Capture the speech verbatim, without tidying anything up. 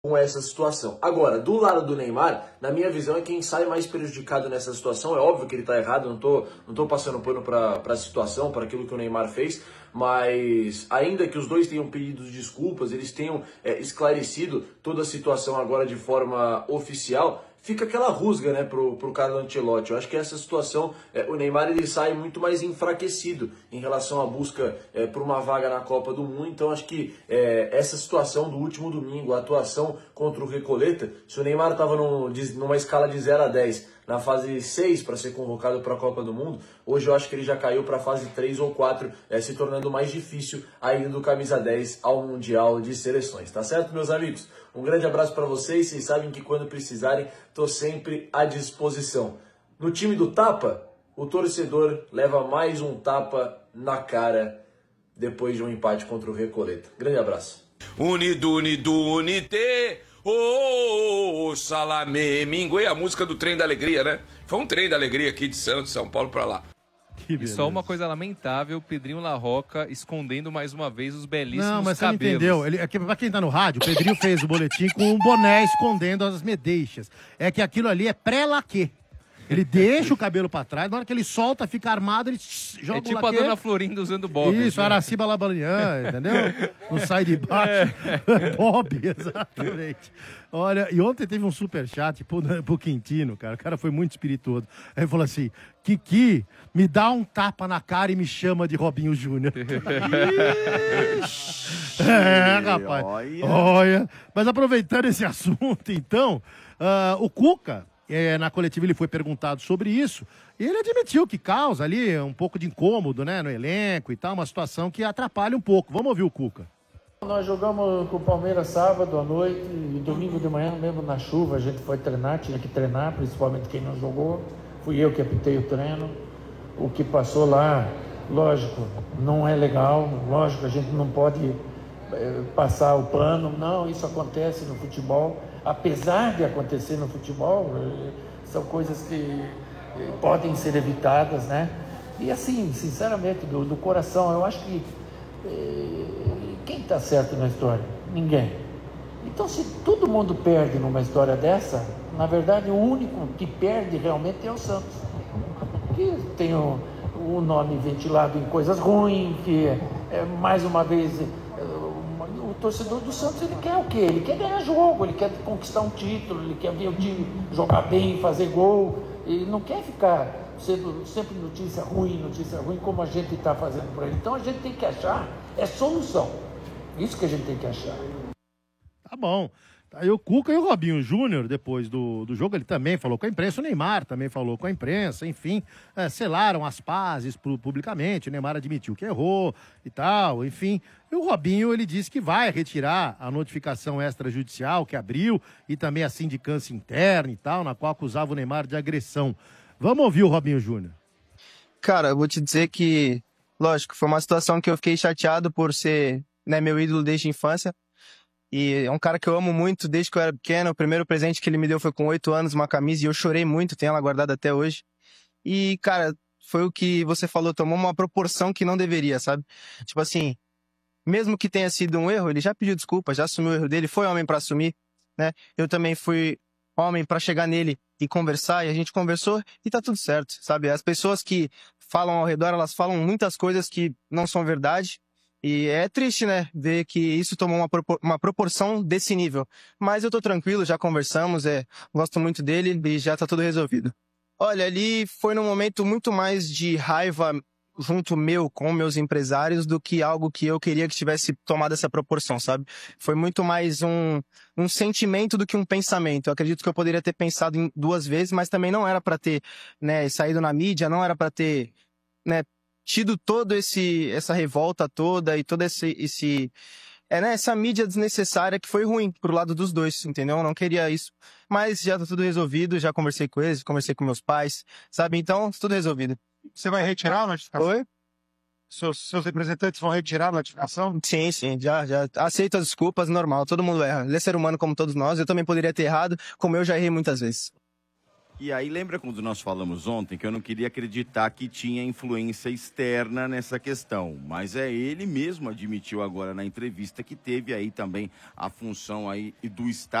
com essa situação. Agora, do lado do Neymar, na minha visão, é quem sai mais prejudicado nessa situação. É óbvio que ele tá errado, não tô, não tô passando pano pra, pra situação, para aquilo que o Neymar fez, mas ainda que os dois tenham pedido desculpas, eles tenham é, esclarecido toda a situação agora de forma oficial, fica aquela rusga, né, pro, pro Carlo Ancelotti. Eu acho que essa situação, é, o Neymar ele sai muito mais enfraquecido em relação à busca é, por uma vaga na Copa do Mundo. Então acho que é, essa situação do último domingo, a atuação contra o Recoleta, se o Neymar estava numa escala de zero a dez na fase seis para ser convocado para a Copa do Mundo, hoje eu acho que ele já caiu para a fase três ou quatro, é, se tornando mais difícil a ida do camisa dez ao Mundial de Seleções. Tá certo, meus amigos? Um grande abraço para vocês. Vocês sabem que quando precisarem, estou sempre à disposição. No time do tapa, o torcedor leva mais um tapa na cara depois de um empate contra o Recoleta. Grande abraço. Unido, unido, unite, ô, oh, salame, mingue, a música do Trem da Alegria, né? Foi um trem da alegria aqui de Santos, São Paulo para lá. E só uma coisa lamentável, Pedrinho Larroca escondendo mais uma vez os belíssimos cabelos. Não, mas você não entendeu. Ele, aqui, pra quem tá no rádio, o Pedrinho fez o boletim com um boné escondendo as medeixas. É que aquilo ali é pré-laquê. Ele deixa o cabelo pra trás, na hora que ele solta, fica armado, ele joga é tipo o laquê. a Dona Florinda usando Bob. Isso, né? Araciba Labanian, entendeu? Não sai de baixo. É. Bob, exatamente. Olha, e ontem teve um superchat pro, pro Quintino, cara. O cara foi muito espirituoso. Aí ele falou assim, Kiki, me dá um tapa na cara e me chama de Robinho Júnior. É, rapaz. Olha. Olha. Mas aproveitando esse assunto, então, uh, o Cuca... É, na coletiva ele foi perguntado sobre isso e ele admitiu que causa ali um pouco de incômodo, né, no elenco e tal, uma situação que atrapalha um pouco. Vamos ouvir o Cuca. Nós jogamos com o Palmeiras sábado à noite e domingo de manhã, mesmo na chuva, a gente foi treinar, tinha que treinar, principalmente quem não jogou. Fui eu que apitei o treino. O que passou lá, lógico, não é legal, lógico, a gente não pode é, passar o pano, não, isso acontece no futebol. Apesar de acontecer no futebol, são coisas que podem ser evitadas, né? E assim, sinceramente, do, do coração, eu acho que eh, quem está certo na história? Ninguém. Então, se todo mundo perde numa história dessa, na verdade, o único que perde realmente é o Santos. Que tem o, o nome ventilado em coisas ruins, que é, mais uma vez... O torcedor do Santos, ele quer o quê? Ele quer ganhar jogo, ele quer conquistar um título, ele quer ver o time jogar bem, fazer gol. Ele não quer ficar sendo sempre notícia ruim, notícia ruim, como a gente está fazendo por ele. Então a gente tem que achar, é solução. Isso que a gente tem que achar. Tá bom. Aí o Cuca e o Robinho Júnior, depois do, do jogo, ele também falou com a imprensa, o Neymar também falou com a imprensa, enfim, é, selaram as pazes publicamente, o Neymar admitiu que errou e tal, enfim. E o Robinho, ele disse que vai retirar a notificação extrajudicial que abriu e também a sindicância interna e tal, na qual acusava o Neymar de agressão. Vamos ouvir o Robinho Júnior. Cara, eu vou te dizer que, lógico, foi uma situação que eu fiquei chateado por ser, né, meu ídolo desde a infância. E é um cara que eu amo muito desde que eu era pequeno. O primeiro presente que ele me deu foi com oito anos, uma camisa, e eu chorei muito, tenho ela guardada até hoje. E, cara, foi o que você falou, tomou uma proporção que não deveria, sabe? Tipo assim, mesmo que tenha sido um erro, ele já pediu desculpa, já assumiu o erro dele, foi homem pra assumir, né? Eu também fui homem pra chegar nele e conversar, e a gente conversou e tá tudo certo, sabe? As pessoas que falam ao redor, elas falam muitas coisas que não são verdade. E é triste, né, ver que isso tomou uma, propor- uma proporção desse nível. Mas eu tô tranquilo, já conversamos, é, gosto muito dele e já tá tudo resolvido. Olha, ali foi num momento muito mais de raiva junto meu com meus empresários do que algo que eu queria que tivesse tomado essa proporção, sabe? Foi muito mais um, um sentimento do que um pensamento. Eu acredito que eu poderia ter pensado em duas vezes, mas também não era pra ter, né, saído na mídia, não era pra ter, né, tido todo esse essa revolta toda e toda esse esse é, né, essa mídia desnecessária que foi ruim pro lado dos dois, entendeu? Eu não queria isso, mas já tá tudo resolvido, já conversei com eles, conversei com meus pais, sabe? Então, tudo resolvido. Você vai retirar a notificação? Oi? Seus, seus representantes vão retirar a notificação? Sim, sim, já, já aceito as desculpas, normal, todo mundo erra. Ele é ser humano como todos nós, eu também poderia ter errado, como eu já errei muitas vezes. E aí, lembra quando nós falamos ontem que eu não queria acreditar que tinha influência externa nessa questão, mas é ele mesmo admitiu agora na entrevista que teve aí também a função aí do Estado